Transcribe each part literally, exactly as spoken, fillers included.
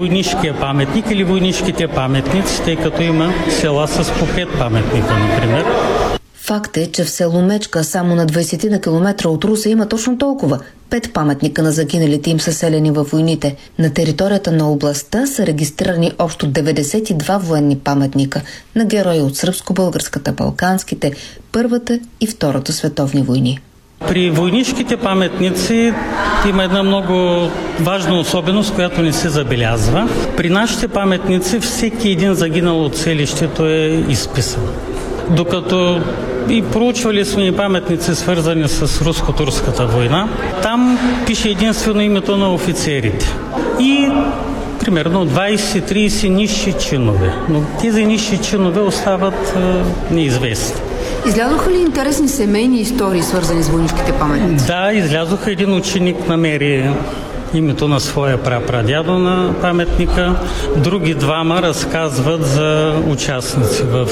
войнишкия паметник или войнишките паметници, тъй като има села с по пет паметника, например. Факт е, че в село Мечка, само на двайсет на километра от Русе, има точно толкова – пет паметника на загиналите им съселени във войните. На територията на областта са регистрирани общо деветдесет и два военни паметника на герои от сръбско-българската, балканските, Първата и Втората световни войни. При войнишките паметници има една много важна особеност, която не се забелязва. При нашите паметници всеки един загинал от селището е изписан. Докато и проучвали сме и паметници, свързани с руско-турската война, там пише единствено името на офицерите. И примерно двайсет-трийсет нисши чинове. Но тези нисши чинове остават е, неизвестни. Излязоха ли интересни семейни истории, свързани с войнишките паметници? Да, излязоха. Един ученик намери името на своя прапрадядо на паметника. Други двама разказват за участници в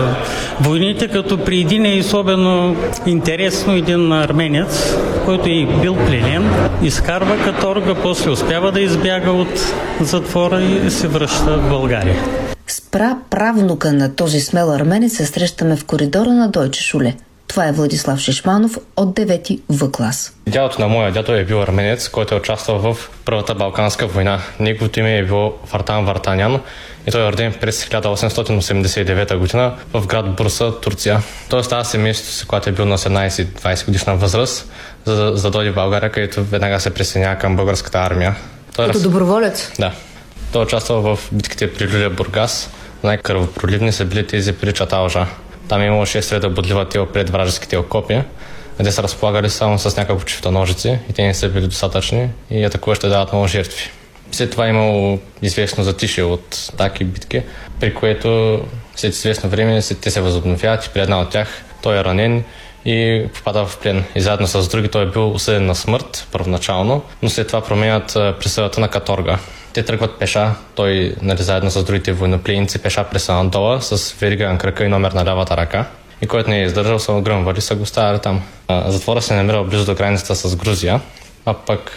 е, войните, като при един е особено интересно един арменец, който е бил пленен, изкарва каторга, после успява да избяга от затвора и се връща в България. С праправнука на този смел арменец се срещаме в коридора на Дойче Шуле. Това е Владислав Шишманов от девети В клас. Дядото на моя дядо е бил арменец, който е участвал в Първата балканска война. Неговото име е било Вартан Вартанян и той е роден през хиляда осемстотин осемдесет и девета година в град Бурса, Турция. Той става семейството си, когато е бил на осемнайсет-двайсет годишна възраст, за да, за да дойде в България, където веднага се присъединява към българската армия. Той Като раз... доброволец? Да. Той е участвал в битките при Люлия, Бургас. Най-кръвопроливни са били тези при Чаталжа. Там е имало шест реда бодлива тел пред вражеските окопи, къде са разполагали само с няколко чифтоножици и те не са били достатъчни и атакуващите дават много жертви. След това е имало известно затишие от таки битки, при което след известно време те се възобновяват и при една от тях той е ранен и попада в плен. И заедно с други той е бил осъден на смърт първоначално, но след това променят присъдата на каторга. Те тръгват пеша, той нали, заедно с другите военнопленници пеша през Анадола с верига на крака и номер на лявата ръка. И който не е издържал, са огръмвали, са го ставали там. Затвора се намира близо до границата с Грузия, а пък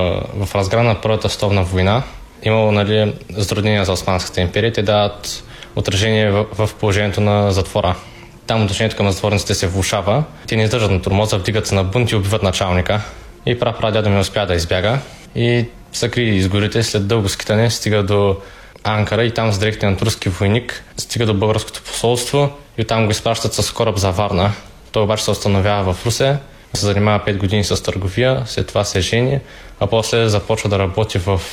в разграна на Първата световна война имало нали, затруднения за Османската империя, те дават отражение в, в положението на затвора. Там отношението към затворниците се влушава, те не издържат на тормоза, вдигат се на бунт и убиват началника. И прапрадядо ми успя да избяга и се крие из горите, след дълго скитане стига до Анкара и там с директен на турски войник стига до българското посолство и оттам го изпращат с кораб за Варна. Той обаче се установява в Русе, се занимава пет години с търговия, след това се жени, а после започва да работи в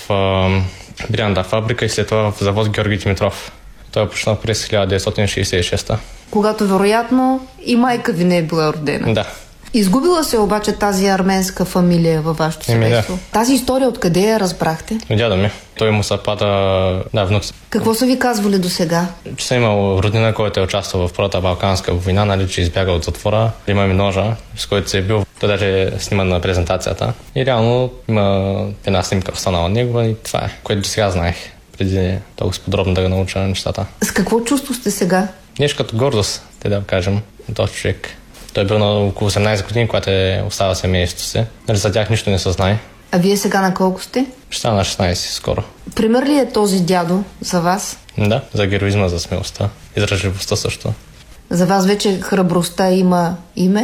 е, брянда фабрика и след това в завод Георги Димитров. Той е почнал през хиляда деветстотин шейсет и шеста. Когато вероятно и майка ви не е била родена. Да. Изгубила се обаче тази арменска фамилия във вашето семейство. Да. Тази история откъде я разбрахте? Дядо ми. Той му се пада да, внук. Какво са ви казвали до сега? Че съм имал роднина, който е участвал в Първата балканска война, нали, че избяга от затвора. Има ми ножа, с който се е бил. Той даже е сниман на презентацията. И реално има една снимка останала негова и това е, което до сега знаех. Преди толкова подробно да го науча на нещата. С какво чувство сте сега? Нещо като гордост, те да кажем, този човек. Той е бил на около осемнайсет години, когато е оставил семейството си. Нали, за тях нищо не се знае. А вие сега на колко сте? Ще стана на шестнайсет скоро. Пример ли е този дядо за вас? Да, за героизма, за смелостта и за живостта също. За вас вече храбростта има име?